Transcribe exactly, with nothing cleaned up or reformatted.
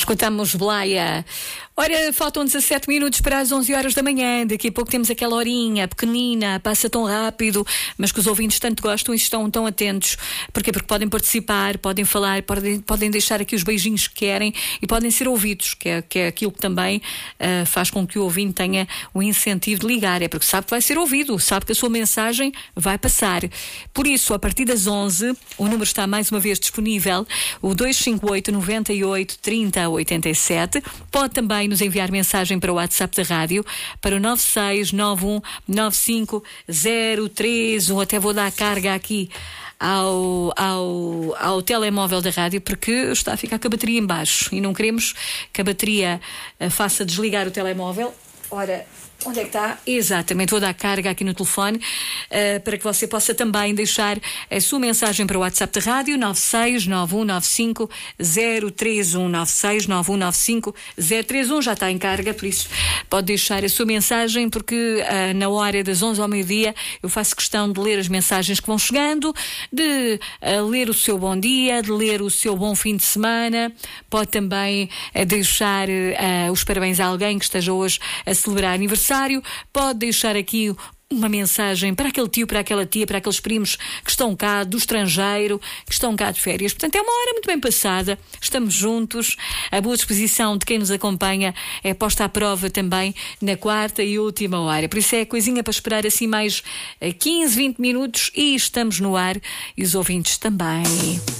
Escutamos Blaia. Ora, faltam dezassete minutos para as onze horas da manhã. Daqui a pouco temos aquela horinha pequenina, passa tão rápido, mas que os ouvintes tanto gostam e estão tão atentos. Porquê? Porque podem participar, podem falar, podem, podem deixar aqui os beijinhos que querem e podem ser ouvidos, que é, que é aquilo que também uh, faz com que o ouvinte tenha o incentivo de ligar. É porque sabe que vai ser ouvido, sabe que a sua mensagem vai passar. Por isso, a partir das onze, o número está mais uma vez disponível, o dois cinco oito, nove oito, três zero, oito sete. Pode também nos enviar mensagem para o WhatsApp da rádio, para o nove seis nove um nove cinco zero três um. Até vou dar carga aqui ao, ao, ao telemóvel da rádio, porque está a ficar com a bateria em baixo e não queremos que a bateria uh, faça desligar o telemóvel. Ora, onde é que está? Exatamente, vou dar carga aqui no telefone uh, para que você possa também deixar a sua mensagem para o WhatsApp da rádio, nove seis nove um nove cinco zero três um, nove seis nove um nove cinco zero três um. Já está em carga, por isso pode deixar a sua mensagem, porque uh, na hora das onze ao meio-dia eu faço questão de ler as mensagens que vão chegando, de uh, ler o seu bom dia, de ler o seu bom fim de semana. Pode também uh, deixar uh, os parabéns a alguém que esteja hoje a celebrar aniversário. Pode deixar aqui uma mensagem para aquele tio, para aquela tia, para aqueles primos que estão cá do estrangeiro, que estão cá de férias. Portanto, é uma hora muito bem passada, estamos juntos. A boa disposição de quem nos acompanha é posta à prova também na quarta e última hora. Por isso é coisinha para esperar assim mais quinze, vinte minutos e estamos no ar, e os ouvintes também.